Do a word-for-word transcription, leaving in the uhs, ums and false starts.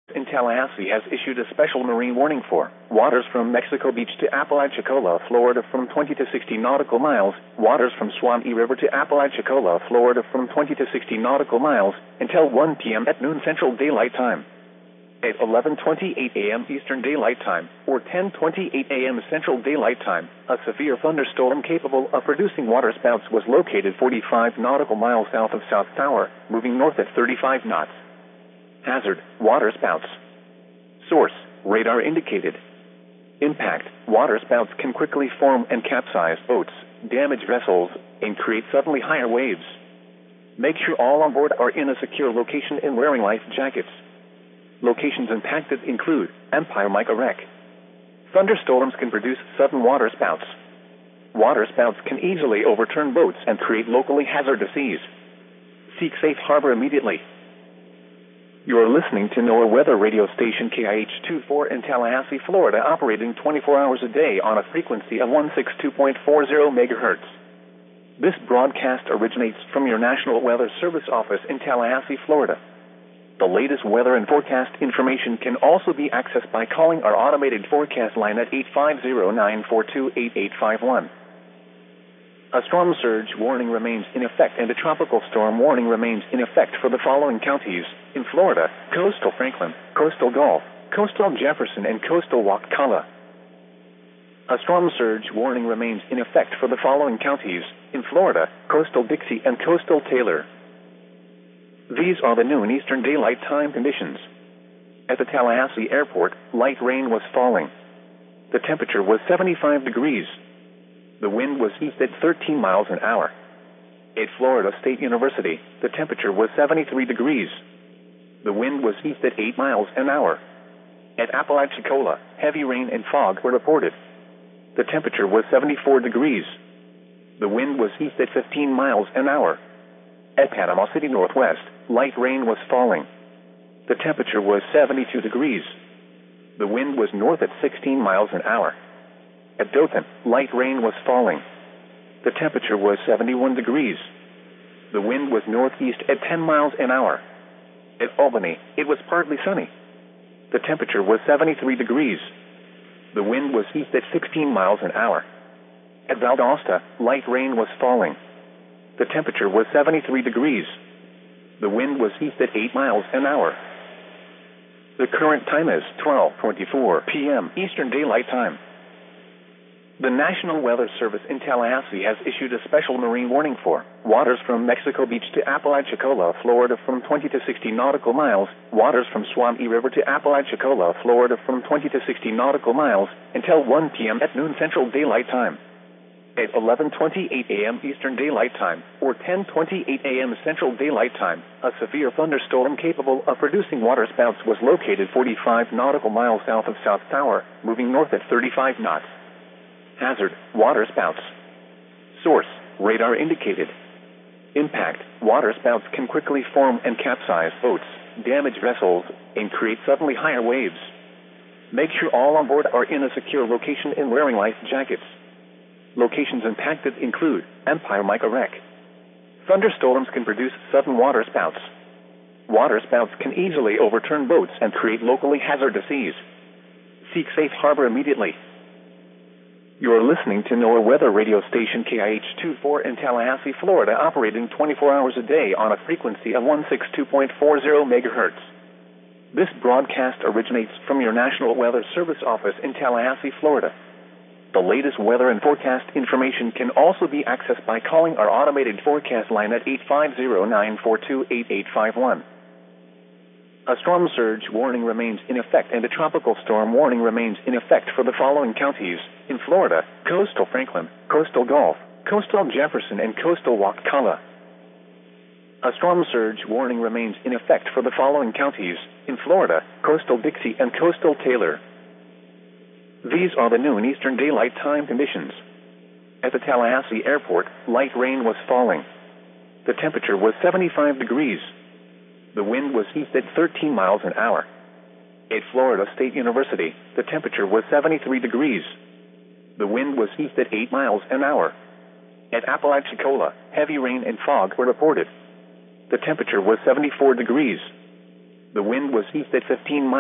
in Tallahassee has issued a special marine warning for waters from Mexico Beach to Apalachicola, Florida from twenty to sixty nautical miles, waters from Swanee River to Apalachicola, Florida from twenty to sixty nautical miles, until one p m at noon Central Daylight Time. At eleven twenty-eight a m Eastern Daylight Time, or ten twenty-eight a m Central Daylight Time, a severe thunderstorm capable of producing waterspouts was located forty-five nautical miles south of South Tower, moving north at thirty-five knots. Hazard, waterspouts. Source, radar indicated. Impact, waterspouts can quickly form and capsize boats, damage vessels, and create suddenly higher waves. Make sure all on board are in a secure location and wearing life jackets. Locations impacted include Empire Mica Wreck. Thunderstorms can produce sudden waterspouts. Waterspouts can easily overturn boats and create locally hazardous seas. Seek safe harbor immediately. You are listening to NOAA weather radio station K I H twenty-four in Tallahassee, Florida, operating twenty-four hours a day on a frequency of one sixty-two point four zero megahertz. This broadcast originates from your National Weather Service office in Tallahassee, Florida. The latest weather and forecast information can also be accessed by calling our automated forecast line at eight five zero, nine four two, eight eight five one. A storm surge warning remains in effect and a tropical storm warning remains in effect for the following counties in Florida: coastal Franklin, coastal Gulf, coastal Jefferson, and coastal Wakulla. A storm surge warning remains in effect for the following counties in Florida: coastal Dixie and coastal Taylor. These are the noon Eastern Daylight Time conditions. At the Tallahassee Airport, light rain was falling. The temperature was seventy-five degrees. The wind was east at thirteen miles an hour. At Florida State University, the temperature was seventy-three degrees. The wind was east at eight miles an hour. At Apalachicola, heavy rain and fog were reported. The temperature was seventy-four degrees. The wind was east at fifteen miles an hour. At Panama City Northwest, light rain was falling. The temperature was seventy-two degrees. The wind was north at sixteen miles an hour. At Dothan, light rain was falling. The temperature was seventy-one degrees. The wind was northeast at ten miles an hour. At Albany, it was partly sunny. The temperature was seventy-three degrees. The wind was east at sixteen miles an hour. At Valdosta, light rain was falling. The temperature was seventy-three degrees. The wind was east at eight miles an hour. The current time is twelve twenty-four p m Eastern Daylight Time. The National Weather Service in Tallahassee has issued a special marine warning for waters from Mexico Beach to Apalachicola, Florida from twenty to sixty nautical miles, waters from Swanee River to Apalachicola, Florida from twenty to sixty nautical miles, until one p m at noon Central Daylight Time. At eleven twenty-eight a m Eastern Daylight Time, or ten twenty-eight a m Central Daylight Time, a severe thunderstorm capable of producing waterspouts was located forty-five nautical miles south of South Tower, moving north at thirty-five knots. Hazard, waterspouts. Source, radar indicated. Impact, waterspouts can quickly form and capsize boats, damage vessels, and create suddenly higher waves. Make sure all on board are in a secure location and wearing life jackets. Locations impacted include Empire Mica Wreck. Thunderstorms can produce sudden waterspouts. Waterspouts can easily overturn boats and create locally hazardous seas. Seek safe harbor immediately. You are listening to NOAA weather radio station K I H twenty-four in Tallahassee, Florida, operating twenty-four hours a day on a frequency of one sixty-two point four zero megahertz. This broadcast originates from your National Weather Service office in Tallahassee, Florida. The latest weather and forecast information can also be accessed by calling our automated forecast line at eight five zero, nine four two, eight eight five one. A storm surge warning remains in effect and a tropical storm warning remains in effect for the following counties in Florida: coastal Franklin, coastal Gulf, coastal Jefferson, and coastal Wakulla. A storm surge warning remains in effect for the following counties in Florida: coastal Dixie and coastal Taylor. These are the noon Eastern Daylight Time conditions. At the Tallahassee Airport, light rain was falling. The temperature was seventy-five degrees. The wind was east at thirteen miles an hour. At Florida State University, the temperature was seventy-three degrees. The wind was east at eight miles an hour. At Apalachicola, heavy rain and fog were reported. The temperature was seventy-four degrees. The wind was east at fifteen miles